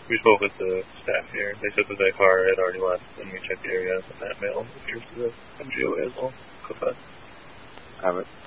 We spoke with the staff here. They said that the car had already left, and we checked the area, and that male appears to the MGOA as well. Go ahead. Have it.